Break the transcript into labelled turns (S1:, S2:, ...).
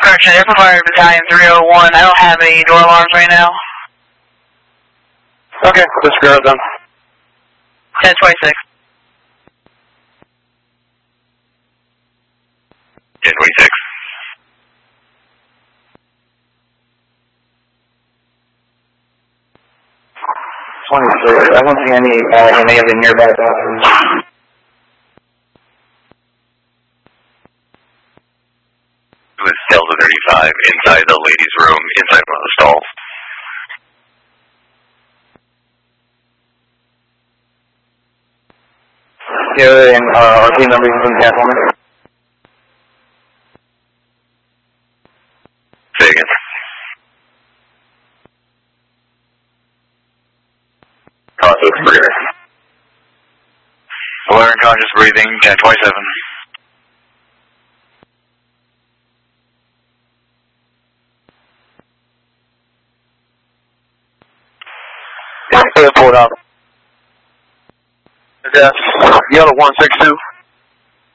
S1: Correction, Air Provider Battalion 301. I don't have any door alarms right now.
S2: Okay, disregard them.
S1: 1026.
S3: 1026.
S2: I don't see any of the nearby bathrooms.
S3: It was Delta 35 inside the ladies' room, inside one of the stalls.
S2: Yeah, and RP number from the gentleman.
S3: Say again. Conscious breathing. Aware and conscious breathing, 1027.
S2: Yeah, pull it out. Yes, yellow 162.